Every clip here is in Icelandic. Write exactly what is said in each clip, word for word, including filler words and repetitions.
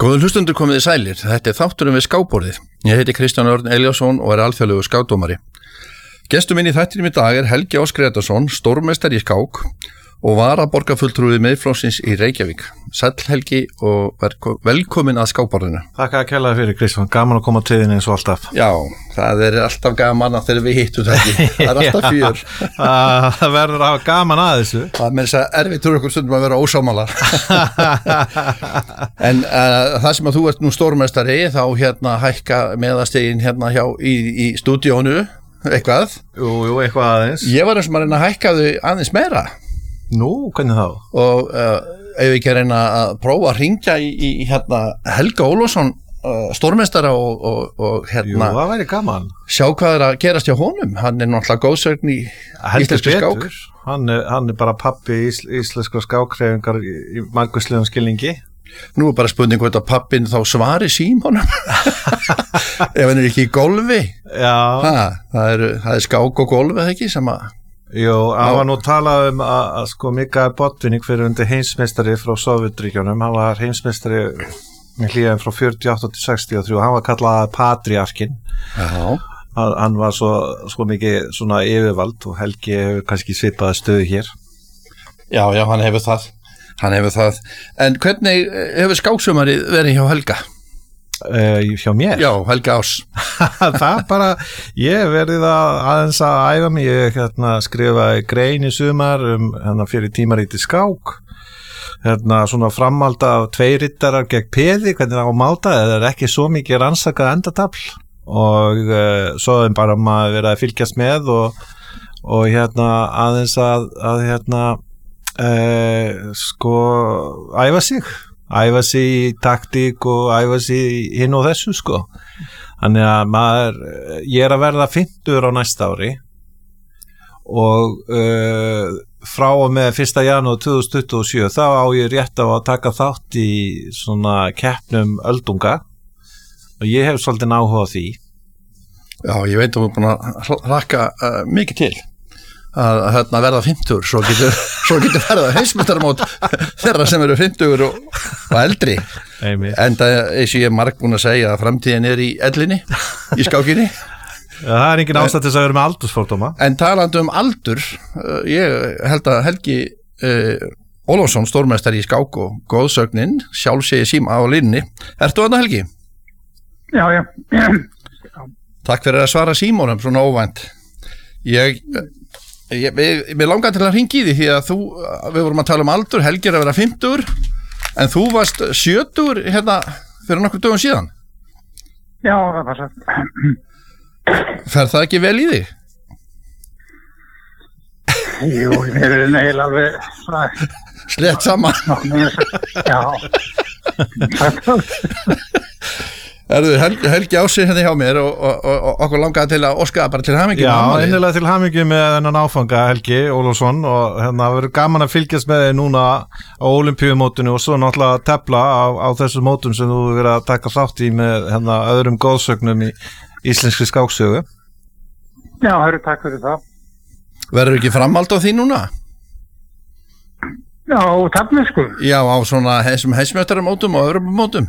Góður hlustundur komið í sælir, þetta er þátturinn við skákborðið. Ég heiti Kristján Örn Elíasson og er alþjóðlegur skákdómari. Gestur minn í þættinum í dag er Helgi Ás Grétarsson, stórmeistari í skák og varaborgarfulltrúi Miðflokksins í Reykjavík. Sæll Helgi og velkomin að skákborðinu. Takk að kærlega fyrir Kristján, gaman að koma til þín eins og alltaf. Já, það er alltaf gaman að þegar við hittum þetta. Það er alltaf fjör. Það verður að hafa gaman að þessu. Það er með þess að erfitt fyrir okkur stundum að vera ósámálar. En uh, það sem að þú ert nú stórmeistari, þá hérna hækka meðastegin hérna hjá í, í stúdíónu, eitthvað. Jú, jú, eitthvað aðeins. Ég var eins og maður reyna að hækka þau aðeins meira. Nú, hvernig þá? Og uh, ef við ekki að reyna að prófa að hringja í, í hérna Helga Ólafsson, uh, stórmeistara og, og, og hérna... Jú, það væri gaman. Sjá hvað er að gerast hjá honum. Hann er náttúrulega góðsögn í íslenskri skák. Hann er, hann er bara pappi ís, íslenskra skákhreyfingar í, í margvíslegum skilningi. Nú er bara spurning hvort að pappin þá svari símanum. Ef hann er ekki í golfi. Já. Ha, það, er, það er skák og golfi, eða ekki, sem að... Jú, hann var nú talað um að, að sko Mikael Botvinnik fyrir undir heimsmeistari frá Sovétríkjunum, hann var heimsmeistari með hlýðan frá fjörutíu og átta til sextíu og þrjú, hann var kallað patriarkin. Já. Hann var svo, svo mikið svona yfirvald og Helgi hefur kannski svipaða stöðu hér. Já, já, hann hefur það, hann hefur það. En hvernig hefur skáksumarið verið hjá Helga? Uh, hjá mér? Já, Helgi Ás. Það bara, ég verið að aðeins að æfa mig, ég hérna, skrifaði grein í sumar um hérna, fyrir tímaríti skák, hérna, svona framhald af tveirittarar gegn peði, hvernig það á máta, það er ekki svo mikið rannsakað endatafl og uh, svo er bara maður verið að fylgjast með og, og hérna, aðeins að, að hérna, uh, sko, æfa sig. æfa sig í taktík og æfa sig inn og þessu sko. Þannig að maður, ég er að verða fimmtugur á næsta ári og uh, frá og með fyrsta janúar tvö þúsund tuttugu og sjö þá á ég rétt á að taka þátt í svona keppnum öldunga og ég hef svolítið áhuga á því. Já, ég veit að við erum búin að hlakka uh, mikið til að, að hérna, verða fimmtugur, svo getur, svo getur verða heimsmeistaramót þeirra sem eru fimmtugur og, og eldri. Einmitt. En það eins og ég er marg búin að segja að framtíðin er í ellinni, í skákinni. Ja, það er engin ástæð til þess að vera með aldursfordóma. En talandi um aldur, uh, ég held að Helgi uh, Ólafsson, stórmeistari í skák og góðsögnin, sjálf segi síma á línni. Ertu þarna, Helgi? Já, já. Takk fyrir að svara símónum, svona óvænt. Ég... Ég, ég, ég langar til að hringi í því því að þú, við vorum að tala um aldur, Helgi er að vera fimmtugur en þú varst sjötugur hérna fyrir nokkur dögum síðan. Já, það var svo. Fer það ekki vel í þig? Jú, mér er neil alveg svona... Slett saman. Já. Erðu Helgi, Helgi Ási hérna hjá mér og, og, og, og okkur langaði til að óska bara til hamingju. Já, einnilega til hamingju með þennan áfanga Helgi Ólafsson og hérna verður gaman að fylgjast með þig núna á Ólympíumótinu og svo náttúrulega að tefla á, á þessu mótum sem þú verður að taka þátt í með hérna öðrum góðsögnum í íslenskri skáksögu. Já, hörru, takk fyrir það. Verður ekki framhald á því núna? Já, tefni sko. Já, á svona heimsmeistaramótum og öðrum mótum.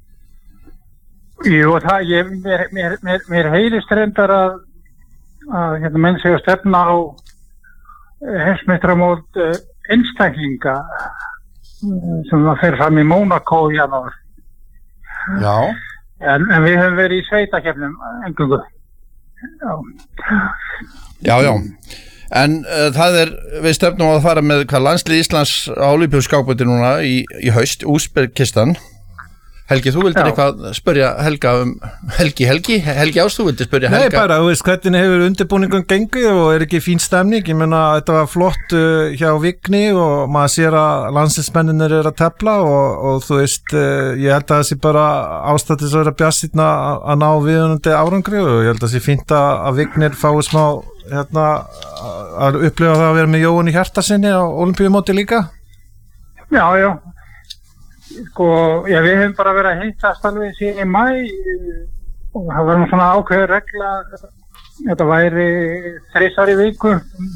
Jú, það, ég, mér, mér, mér, mér heyrist reyndar að, að hérna, menn segja stefna á heimsmeistaramót uh, einstaklinga uh, sem það fer fram í Mónakó í janúar. Já. En, en við höfum verið í sveitakeppnum engungu. Já. Já, já. En uh, það er, við stefnum að fara með hvað landslið Íslands á Ólympíuskákmóti núna í, í haust, Úsbekistan. Helgi, þú vildir eitthvað spyrja Helga um Helgi, Helgi, Helgi Ás, þú vildir spyrja Helga. Nei, bara, þú veist, hvernig hefur undirbúningum gengið og er ekki fín stemning? Ég meina, þetta var flott uh, hjá Vigni og maður sér að landsliðsmennir er að tefla og, og þú veist, uh, ég held að það sé bara ástættis að vera bjassýtna að ná viðunandi árangri og ég held að það sé fínt að Vignir fái smá, hérna, að upplifa það að vera með Jóhanni Hjartarsinni á Ólympíumóti líka. Já, já. Sko, já, við hefum bara verið að hittast alveg síðan í mæ og það var nú svona ákveður regla, þetta væri þrisvar í viku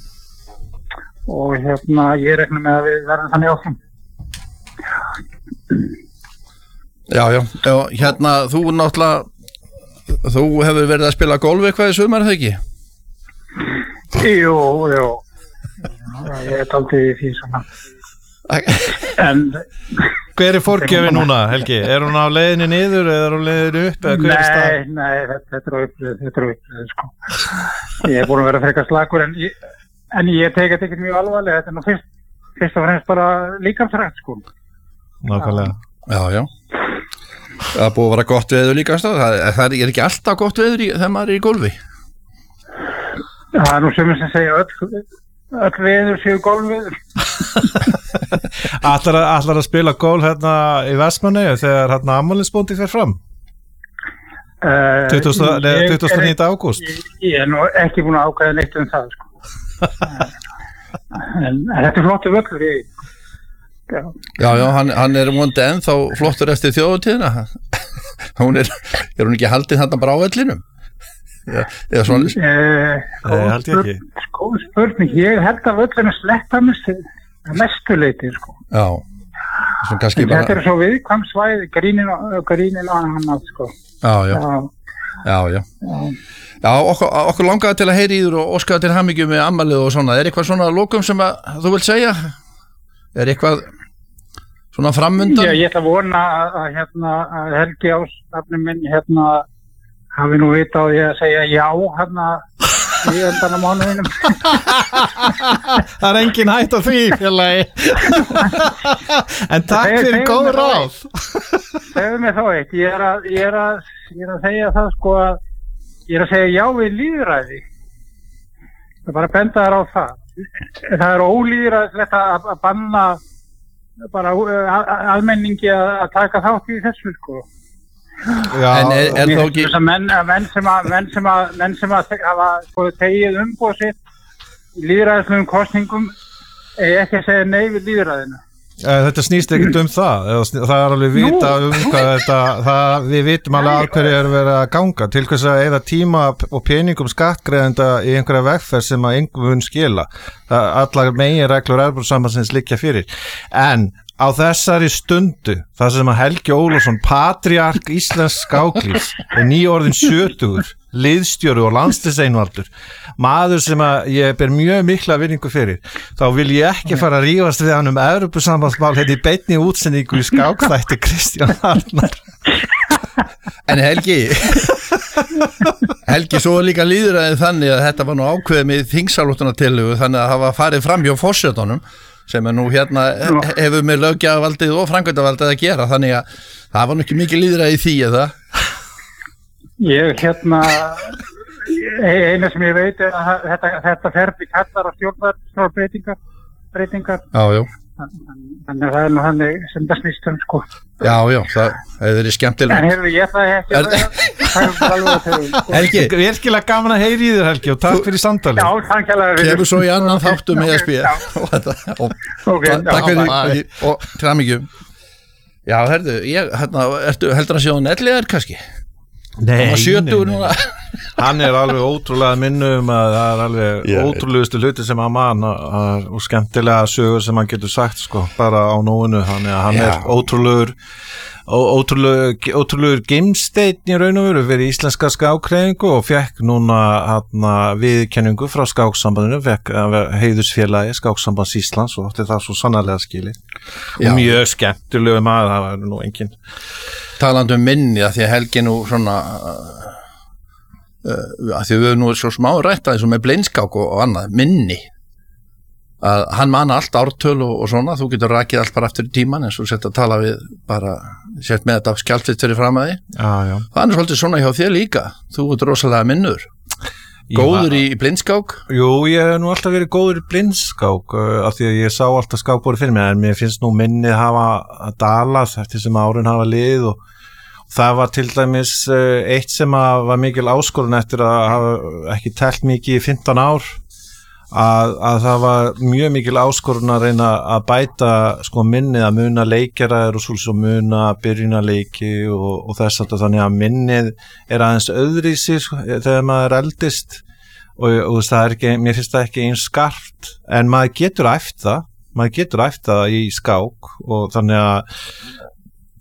og hérna ég rekna með að við verðum þannig áfram. Já, já, já, hérna, þú náttúrulega, þú hefur verið að spila golf eitthvað í sumar, eða ekki? Jú, jú. Ég er aldrei í því svona. En... Hver er fórgjöfin núna, Helgi? Er hún á leiðinni niður eða er hún leiðinni upp? Eða hver er stað? Nei, nei, þetta, þetta er upplöð, þetta er upplöð, sko. Ég er búin að vera frekar slakur, en ég, en ég teki þetta ekki mjög alvarlega. Þetta er nú fyrst, fyrst og fremst bara líkamsrætt, sko. Nákvæmlega. Já, já. Það er búið að vera gott veður líka, það, það er ekki alltaf gott veður í, þegar maður er í golfi. Það er nú sumir sem segja öll, öll veður séu golfveður. Ætlar að, ætlar að spila golf hérna í Vestmannaeyju þegar hérna afmælisbóndið fer fram? Uh, tuttugasta og níunda ágúst. Ég, ég er nú ekki búin að ákveða neitt um það, sko. en, en þetta er flottu völlur, ég... Já, já, já hann, hann er vonandi ennþá flottur eftir þjóðutíðina. Hún er, er hún ekki haldið þarna bara á vellinum? Já, eða svona uh, Nei, held ég ekki. Góð spurning, ég held að völlinu sletta mestu leiti, sko. Já, svona kannski bara... Þetta er svo viðkvæm svæði, grínin á hann, sko. Já, já, já, já. Já, já okkur, okkur langaði til að heyri í þér og óskaði til hamingju með afmælið og svona. Er eitthvað svona lokum sem að, þú vilt segja? Er eitthvað svona framundan? Já, ég ætla að vona að, að, hérna, að Helgi Ásnafni minn hérna hafi nú vita á því að segja já hérna í undan á mánuðinum. Það er engin hætt á því, félagi. En takk fyrir góð ráð. Segðu mig þá eitt, ég er að, ég er að, ég er að segja það sko að ég er að segja já við lýðræði. Það er bara að benda þær á það. Það er ólýðræðislegt að, að banna bara almenningi að, að taka þátt í þessu, sko. Já, en er, er þá ekki... Menn, menn sem að, menn sem að, menn sem að hafa sko tegið umboð sitt í lýðræðislegum kosningum er ekki að segja nei við lýðræðinu. Þetta snýst ekkert um það. Það er alveg vita um hvað þetta, það, við vitum alveg að hverju er verið að ganga til hvers að eyða tíma og peningum skattgreiðenda í einhverja vegferð sem að engum mun skila. Það, allar meginreglur Evrópusambandsins liggja fyrir. En á þessari stundu, það sem að Helgi Ólafsson, patriark íslensk skáklífs, er nýorðin sjötugur, liðstjóri og landsliðseinvaldur, maður sem að ég ber mjög mikla virðingu fyrir, þá vil ég ekki fara að rífast við hann um Evrópusambandsmál hérna í beinni útsendingu í skákþætti Kristján Arnar. En Helgi, Helgi, svo er líka lýðræðið þannig að þetta var nú ákveðið með þingsályktunartillögu, þannig að hafa farið fram hjá forsetanum, sem er nú hérna hefur með löggjafavaldið og framkvæmdavaldið að gera, þannig að það var nú ekki mikið lýðræði í því, eða? Ég hérna eina sem ég veit er að þetta, þetta ferli kallar á stjórnarbreytingar breytingar. Já, já. Þannig að það er nú þannig sem það snýst um, sko. Já, já, það hefur verið skemmtilegt. En heyrðu, ég ætlaði ekki að það er alveg að þau. Helgi, virkilega gaman að heyri í þér, Helgi, og takk fyrir samtalið. Já, takk hérlega fyrir. Kemur svo í annan þáttum með að spila. Takk fyrir og til hamingju. Já, herðu, ég, hérna, ertu heldur að sjá Nelliðar kannski? Nei, sjötugur núna. Hann er alveg ótrúlega minnum að það er alveg yeah. ótrúlegustu hluti sem að mann og skemmtilega sögur sem hann getur sagt, sko, bara á nóinu. Hann, hann yeah. er ótrúlegur ótrúlegur, ótrúlegur gimsteinn í raun og veru fyrir íslenska skákhreyfingu og fekk núna hana, viðurkenningu frá skáksambandinu, fekk heiðursfélagi Skáksambands Íslands og þetta er svo sannarlega skilið. Og mjög skemmtilegu maður, það var nú engin talandi um minni að því að Helgi nú svona uh, að því við höfum nú svo smá rætt að eins og með blindskák og, og annað, minni að hann manna allt ártöl og, og svona, þú getur rakið allt bara eftir tíman eins og sett að tala við bara sett með þetta skjálfitt fyrir fram að því já, já. Það er svolítið svona hjá þér líka, þú ert rosalega minnur góður var, í blindskák? Jú, ég hef nú alltaf verið góður í blindskák uh, af því að ég sá alltaf skákborið fyrir mig en mér finnst nú minnið hafa dalað eftir sem árin hafa lið og, og það var til dæmis uh, eitt sem var mikil áskorun eftir að hafa ekki telt mikið í fimmtán ár að, að það var mjög mikil áskorun að reyna að bæta sko minnið að muna leikjaraður og svo muna byrjunarleiki og, og þess að þannig að minnið er aðeins öðrísi þegar maður eldist og, og það er ekki, mér finnst það ekki eins skarpt en maður getur æft það maður getur æft það í skák og þannig að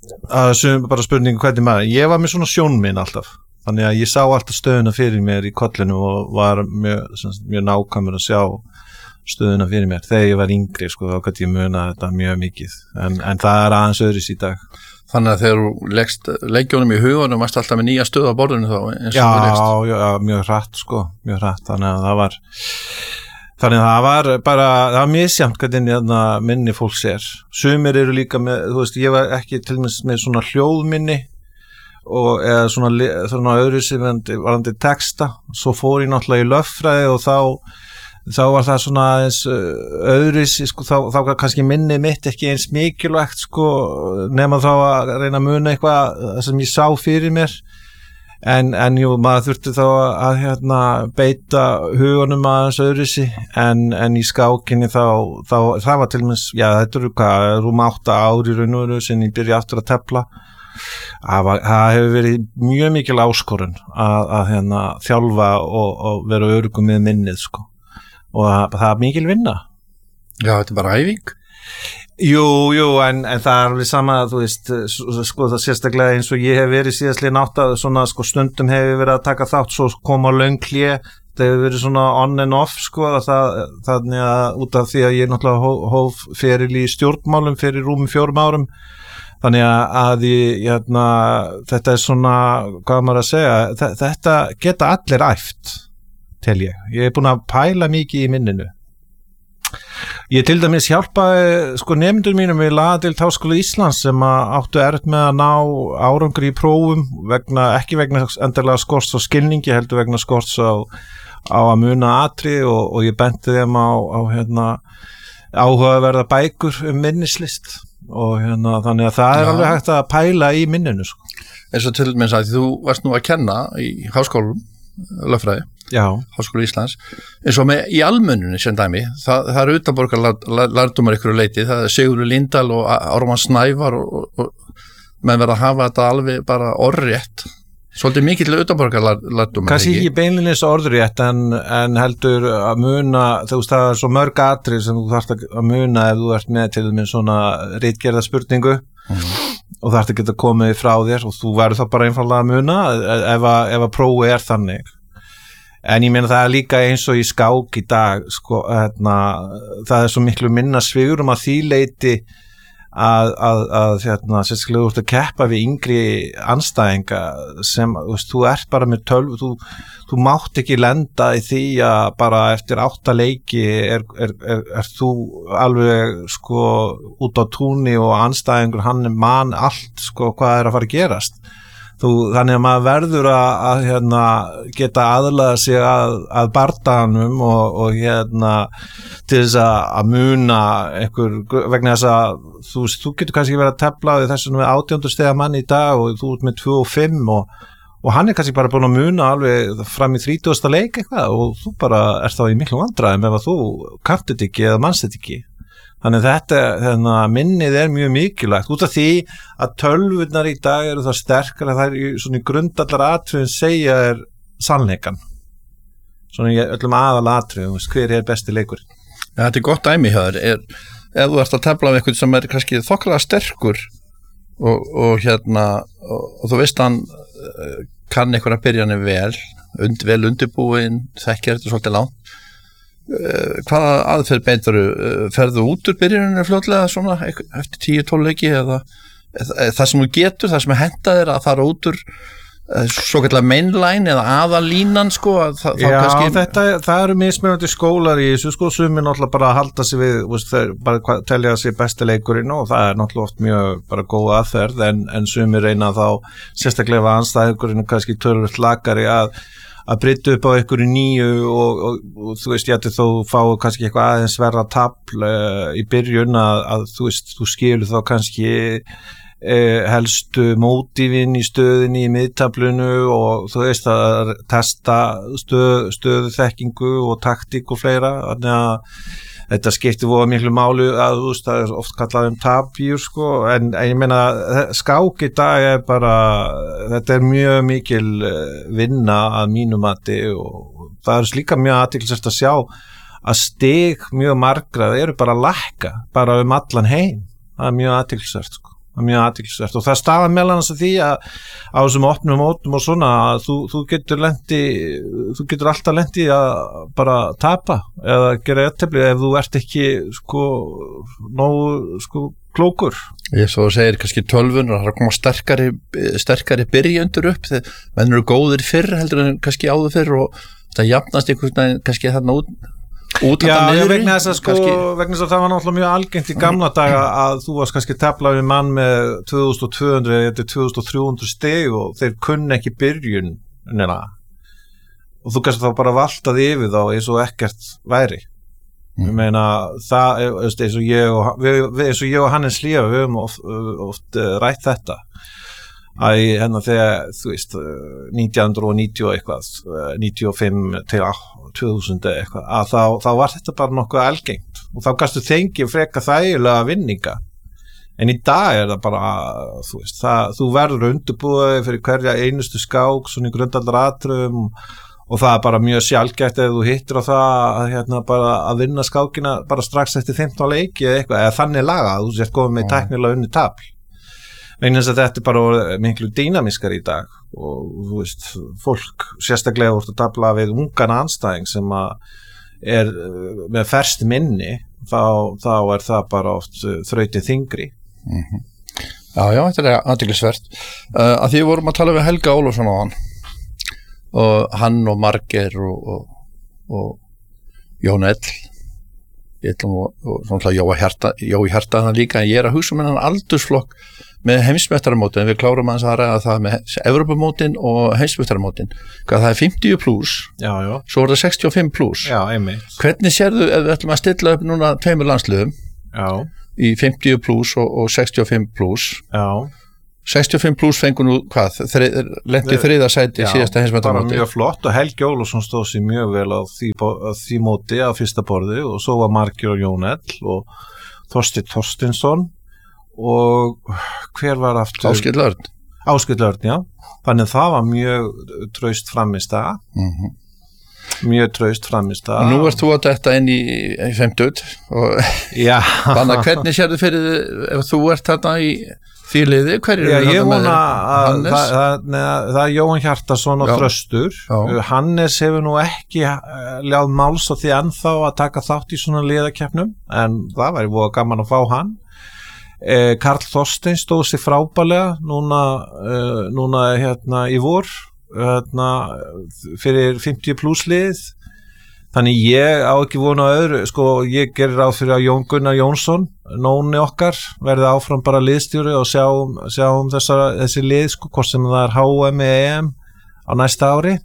að sum bara spurningu hvernig maður, ég var með svona sjónminn alltaf, þannig að ég sá alltaf stöðuna fyrir mér í kollinu og var mjög, mjög nákvæmur að sjá stöðuna fyrir mér, þegar ég var yngri sko, þá gæti ég muna þetta mjög mikið en, en það er aðeins öðris í dag. Þannig að þegar þú leggst leggjónum í hugunum varst alltaf með nýja stöð á borðinu þá eins og já, þú leggst. Já, já, mjög hratt sko, mjög hratt, þannig að það var þannig að það var bara það var misjafnt hvernig minni fólks er. Sumir eru líka með, þú veist, ég var ekki til dæmis með svona hljóðminni og eða svona, svona öðruvísi varðandi texta, svo fór ég náttúrulega í lögfræði og þá þá var það svona eins öðruvísi sko, þá, þá kannski minni mitt ekki eins mikilvægt sko, nema þá að reyna að muna eitthvað sem ég sá fyrir mér en, en jú, maður þurfti þá að hérna, beita hugunum aðeins öðruvísi en, en í skákinni þá, þá það var til dæmis, já þetta eru hvað rúm átta ári raun og veru sem ég byrja aftur að tefla það, var, það hefur verið mjög mikil áskorun að, að hérna, þjálfa og, og vera öruggum með minnið sko og það, það er mikil vinna. Já, þetta er bara æfing. Jú, jú, en, en það er alveg sama, þú veist, sko það sérstaklega eins og ég hef verið síðastlega nátt að svona sko stundum hefur verið að taka þátt, svo koma löng hlé, það hefur verið svona on and off, sko, það, þannig að út af því að ég náttúrulega hóf, hóf feril í stjórnmálum fyrir rúmum fjórum árum, þannig að ég, hérna, þetta er svona, hvað maður að segja, þetta geta allir æft. Tel ég. Ég er búin að pæla mikið í minninu. Ég til dæmis hjálpaði sko nemendur mínum við lagadeild Háskóla Íslands sem áttu erfitt með að ná árangri í prófum vegna, ekki vegna endilega skorts á skilningi, heldur vegna skorts á, á að muna atri og, og ég benti þeim á, á hérna, áhugaverða bækur um minnislist og hérna, þannig að það er ja. Alveg hægt að pæla í minninu sko. Eins og til dæmis að þú varst nú að kenna í háskólum, lögfræði Já. Háskóla Íslands eins og með í almennunni sem dæmi það, það eru utanborgar lærdómar ykkur leiti, það er Sigurður Líndal og Ármann Snævar og, og, og menn verða að hafa þetta alveg bara orðrétt svolítið mikill utanborgar lærdómar kannski ekki beinlinnis orðrétt en, en heldur að muna þú veist það er svo mörg atrið sem þú þarft að muna ef þú ert með til með svona ritgerða spurningu mm. og þarft að geta komið frá þér og þú verður þá bara einfallega að muna ef að, ef að prófi er þannig en ég meina það er líka eins og í skák í dag sko, hérna, það er svo miklu minna svigurum að því leiti að, að, að hérna, sérstaklega þú ert að keppa við yngri andstæðinga sem veist, þú ert bara með tölv þú, þú mátt ekki lenda í því að bara eftir átta leiki er, er, er, er þú alveg sko út á túni og andstæðingur hann er mann allt sko hvað er að fara að gerast Þú, þannig að maður verður að, að hérna, geta aðlaða sig að, að bardaganum og, og hérna, til þess að, að muna einhver, vegna þess að þú, þú getur kannski verið að tefla við þessum með átjándu stiga mann í dag og þú ert með tvö og fimm og, og hann er kannski bara búin að muna alveg fram í þrítugasta leik eitthvað og þú bara ert þá í miklu vandræðum ef að þú kannt þetta ekki eða mannst þetta ekki. Þannig að þetta, þannig að minnið er mjög mikilvægt út af því að tölvurnar í dag eru það sterkar að það er svona í grundallar atriðum segja er sannleikan. Svona í öllum aðal atriðum, hver er besti leikur? Ja, þetta er gott dæmi hjá þér. Er, ef þú ert að tefla við eitthvað sem er kannski þokkalega sterkur og, og hérna, og, og þú veist hann kann eitthvað að byrja hann vel, und, vel undirbúin, þekkir þetta svolítið langt. Hvaða aðferð beintaru ferðu út úr byrjuninu fljótlega svona eftir tíu tólf leiki eða það sem þú getur, það sem henta þér að fara út úr svo kallar mainline eða aðalínan sko það, Já, kannski... þetta, það eru mismunandi skólar í þessu sko sem er náttúrulega bara að halda sig við veist, þeir bara telja sig besti leikurinn og það er náttúrulega oft mjög bara góð aðferð en, en sumir reyna þá sérstaklega að anstæðingurinn kannski tölvöld lagari að að breyta upp á einhverju nýju og, og, og þú veist, ég ætti þó fá kannski eitthvað aðeins verra tafl uh, í byrjun að, að þú veist, þú skilur þá kannski uh, helstu mótífin í stöðinni í miðtaflunu og þú veist að testa stöð, stöðuþekkingu og taktík og fleira, þannig að þetta skiptir voða miklu máli að þú veist, það er oft kallað um tapjur sko, en, en ég meina skák í dag er bara, þetta er mjög mikil vinna að mínu mati og það er líka mjög athyglisvert að sjá að stig mjög margra eru bara að lækka, bara um allan heim, það er mjög athyglisvert sko. það er mjög athyglisvert og það stafa meðal annars að því að á þessum opnum mótum og svona að þú, þú getur lendi þú getur alltaf lendi að bara tapa eða gera jafntefli ef þú ert ekki sko nógu sko klókur. Ég svo segir kannski tölvun og það er að koma sterkari, sterkari byrjendur upp þegar menn eru góðir fyrr heldur en kannski áður fyrr og það jafnast einhvern veginn kannski þarna út út Já, ég vegna þess að sko kannski... vegna þess að það var náttúrulega mjög algengt í gamla daga að þú varst kannski teflað við mann með tvö þúsund tvö hundruð eða tvö þúsund þrjú hundruð stig og þeir kunni ekki byrjun neina og þú kannski þá bara valtaði yfir þá eins og ekkert væri mm. ég meina það eins og ég og, við, eins og ég og Hannes Lífa við höfum oft, oft rætt þetta að hérna þegar þú veist nítján hundruð níutíu og eitthvað níutíu og fimm til tvö þúsund eitthvað að þá, þá var þetta bara nokkuð algengt og þá kannstu þengi freka þægilega vinninga en í dag er það bara þú veist, það, þú verður undirbúið fyrir hverja einustu skák svona í grundvallaratriðum og það er bara mjög sjaldgæft ef þú hittir á það að, hérna, bara, að vinna skákina bara strax eftir fimmtán leiki eða eitthvað eða þannig laga að þú sért komið með tæknilega unni tafl vegna þess að þetta er bara miklu dýnamiskar í dag og þú veist, fólk sérstaklega úr að tafla við ungan andstæðing sem að er með ferskt minni þá, þá er það bara oft þrautið þyngri mm-hmm. Já, já, þetta er athyglisvert uh, að því vorum að tala við Helga Ólafsson á hann og hann og Margeir og, og, og Jón Ell og, og svona Jói Hjarta Jói Hjarta hann líka en ég er að hugsa með hann aldursflokk með heimsmeistaramótin, við klárum aðeins að ræða það með Evrópumótin og heimsmeistaramótin hvað það er fimmtíu pluss svo er það sextíu og fimm pluss hvernig sérðu ef við ætlum að stilla upp núna tveimur landsliðum já. í fimmtíu pluss og, og sextíu og fimm pluss sextíu og fimm pluss fengur nú hvað lenti þriða sæti síðasta heimsmeistaramóti bara mjög flott og Helgi Ólafsson stóð sér mjög vel á því, á því móti á fyrsta borði og svo var Margeir og Jón Ell og Þorsteinn Þorsteinsson og hver var aftur Ásgeir Örn Ásgeir Örn, já þannig það var mjög traust framist að mm-hmm. mjög traust framist að Nú ert þú að detta inn í, í femtut og þannig að hvernig sérðu fyrir ef þú ert þarna í því liði, hverju Já, er ég vona að Hannes? það, það, neða, það er Jóhann Hjartarson og Já. Þröstur Já. Hannes hefur nú ekki ljáð máls á því ennþá að taka þátt í svona liðakeppnum en það væri voða gaman að fá hann Eh, Karl Þorstein stóð sér frábælega núna, uh, núna hérna í vor hérna, fyrir fimmtíu pluss lið þannig ég á ekki vona öðru sko ég gerir ráð fyrir að Jón Gunnar Jónsson nóni okkar verði áfram bara liðstjóri og sjáum, sjáum þessar, þessi lið sko hvort sem það er H M eða E M á næsta ári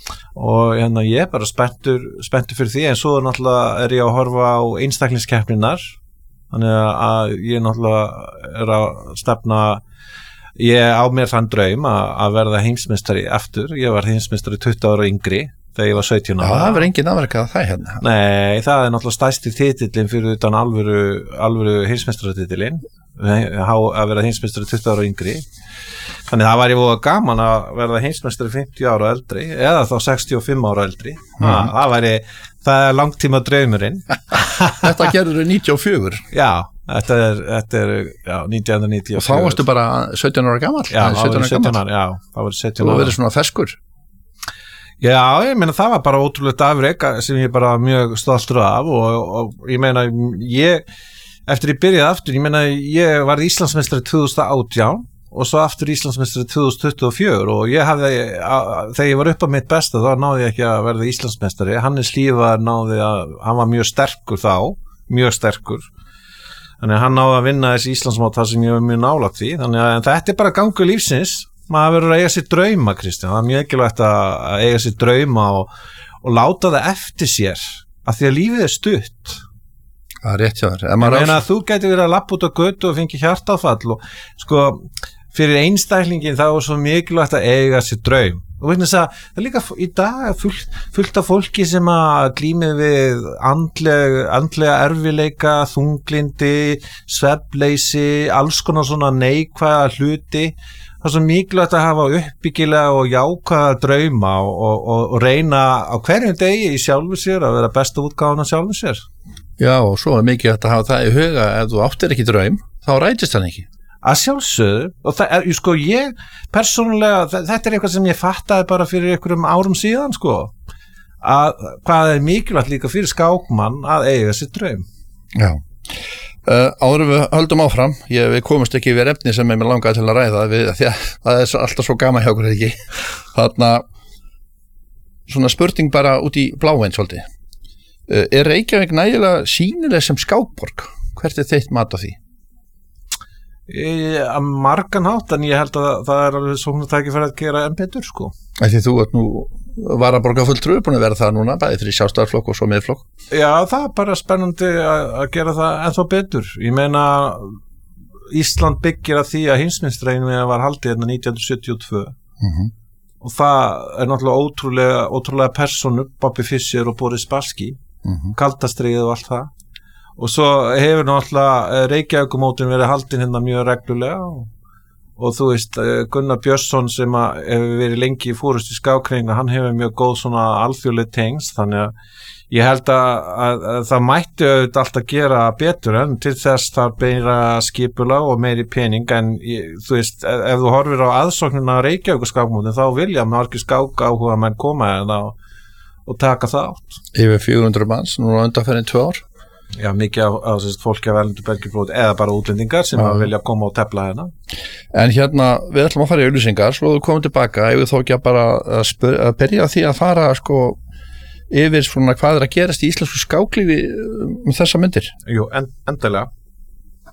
og hérna ég er bara spenntur, spenntur fyrir því en svo náttúrulega er ég að horfa á einstaklingskeppninar þannig að ég náttúrulega er að stefna ég á mér þann draum að, að verða heimsmeistari aftur, ég var heimsmeistari tuttugu ára yngri þegar ég var sautján ára. Já, það var engin afrekað það hérna. Nei, það er náttúrulega stærsti titillinn fyrir utan alvöru, alvöru heimsmeistaratitilinn að vera heimsmeistari tuttugu ára yngri þannig það var ég voða gaman að verða heimsmeistari fimmtíu ára eldri eða þá sextíu og fimm ára eldri mm. það, það væri, það er langtíma draumurinn Þetta gerður níutíu og fjögur Já, þetta er, þetta er já, nítján hundruð níutíu og fjögur Og þá varstu bara sautján ára gamall Já, það var sautján ára Já, það var sautján ára Þú verður svona ferskur Já, ég meina það var bara ótrúlegt afrek sem ég bara mjög stoltur af og, og ég meina ég eftir ég byrjaði aftur, ég meina ég var Íslandsmeistari tvö þúsund og átján og svo aftur Íslandsmeistari tvö þúsund tuttugu og fjögur og ég hafði, að, þegar ég var upp á mitt besta þá náði ég ekki að verða Íslandsmeistari Hannes Lífa náði að, hann var mjög sterkur þá, mjög sterkur þannig að hann náði að vinna þessi Íslandsmót þar sem ég var mjög nálægt því þannig að þetta er bara gangur lífsins maður verður að eiga sér drauma Kristján, það er mjög mikilvægt að eiga sér drauma og, og láta það eftir sér af því að lífið er stutt Það er rétt hjá þér. Ég meina að þú gæti verið að lappa út á götu og fengi hjartáfall og sko fyrir einstaklingin þá er svo mikilvægt að eiga sér draum og vegna þess að það er líka í dag fullt, fullt af fólki sem að glímið við andleg, andlega erfileika, þunglindi, svefnleysi, alls konar svona neikvæða hluti það er svo mikilvægt að hafa uppbyggilega og jákvæða drauma og, og, og, og reyna á hverjum degi í sjálfu sér að vera besta útgáfan af sjálfu sér Já, og svo er mikið að hafa það í huga ef þú áttir ekki draum, þá rætist hann ekki Að sjálfsögðu, og það er, sko, ég persónulega, þetta er eitthvað sem ég fattaði bara fyrir einhverjum árum síðan, sko, að hvað er mikilvægt líka fyrir skákmann að eiga sér draum. Já, uh, áður við höldum áfram, ég, við komumst ekki yfir efni sem er mér langaði til að ræða, við, því að það er alltaf svo gaman hjá okkur, ekki? Þarna, svona spurning bara út í bláinn svolítið. Uh, er Reykjavík nægilega sýnileg sem skákborg? Hvert er þitt mat á því? Að margan hátt, en ég held að það er alveg svona tækifæri að gera enn betur, sko. Því þú ert nú varaborgar fulltrúi, búin að vera það núna, bæði fyrir sjálfstæðarflokk og svo miðflokk. Já, það er bara spennandi að, að gera það ennþá betur. Ég meina, Ísland byggir að því að heimsmeistaradeildin var haldið hérna nítján hundruð sjötíu og tvö Mm-hmm. og það er náttúrulega ótrúlega, ótrúlega persónur, Bobby Fischer og Boris Spassky, Mm-hmm. kaldastríðið og allt það. Og svo hefur náttúrulega Reykjavíkurmótin verið haldin hérna mjög reglulega og, og þú veist, Gunnar Björnsson sem að hefur verið lengi í fórustu skákreina, hann hefur mjög góð svona alþjóðleg tengs, þannig að ég held að, að, að það mætti auðvitað alltaf gera betur, en til þess þarf meira skipulag og meiri pening, en ég, þú veist, ef, ef þú horfir á aðsóknina á Reykjavíkurskákmótin þá vilja margir skák áhuga menn koma hérna og, og taka það átt. Yfir fjögur hundruð manns, núna undanferðin tvö ár. Já, mikið af, af sérst, fólki af erlendu bergiflóti eða bara útlendingar sem að vilja koma og tefla hérna. En hérna, við ætlum að fara í auglýsingar, svo þú komum tilbaka, ef við þó ekki að bara að, spyr, að byrja því að fara sko yfir svona hvað er að gerast í íslensku skáklífi um þessa myndir. Jú, en, endilega.